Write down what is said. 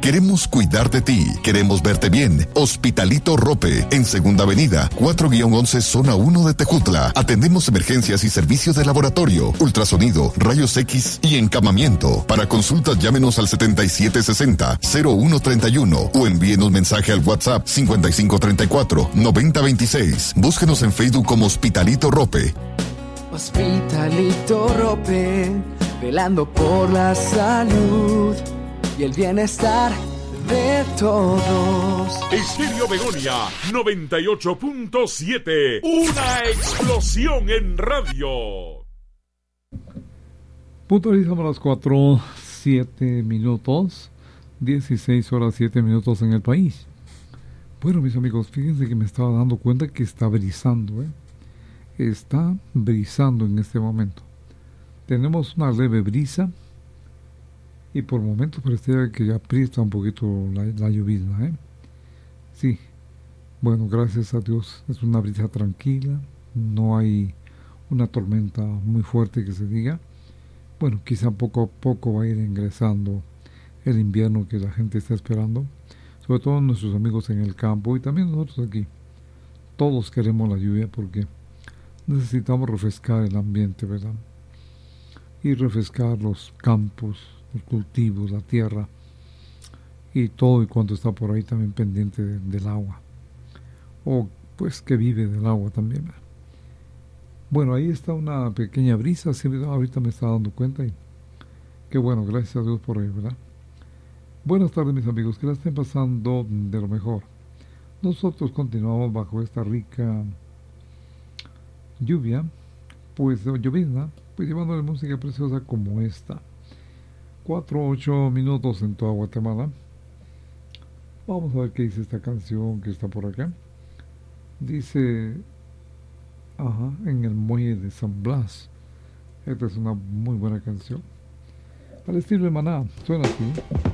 Queremos cuidar de ti. Queremos verte bien. Hospitalito Rope, en Segunda Avenida, 4-11, Zona 1 de Tejutla. Atendemos emergencias y servicios de laboratorio, ultrasonido, rayos X y encamamiento. Para consultas, llámenos al 7760-0131 o envíenos mensaje al WhatsApp 5534-9026. Búsquenos en Facebook como Hospitalito Rope. Hospitalito Rope, velando por la salud y el bienestar de todos. Estéreo Begonia 98.7, una explosión en radio. Puntualizamos las 4:07, 16 horas 7 minutos en el país. Bueno, mis amigos, fíjense que me estaba dando cuenta que está brisando, Está brisando en este momento. Tenemos una leve brisa y por momentos parece que ya aprieta un poquito la lluvia, Sí, bueno, gracias a Dios es una brisa tranquila, no hay una tormenta muy fuerte que se diga. Bueno, quizá poco a poco va a ir ingresando el invierno que la gente está esperando, sobre todo nuestros amigos en el campo y también nosotros aquí. Todos queremos la lluvia porque necesitamos refrescar el ambiente, ¿verdad? Y refrescar los campos, los cultivos, la tierra y todo y cuanto está por ahí también pendiente del agua. O pues que vive del agua también, ¿verdad? Bueno, ahí está una pequeña brisa, sí, ahorita me estaba dando cuenta y qué bueno, gracias a Dios por ello, ¿verdad? Buenas tardes, mis amigos, que la estén pasando de lo mejor. Nosotros continuamos bajo esta rica lluvia, pues llovizna, pues llevándole música preciosa como esta. 4-8 minutos en toda Guatemala. Vamos a ver qué dice esta canción que está por acá. Dice, en el muelle de San Blas. Esta es una muy buena canción. Al estilo de Maná, suena así.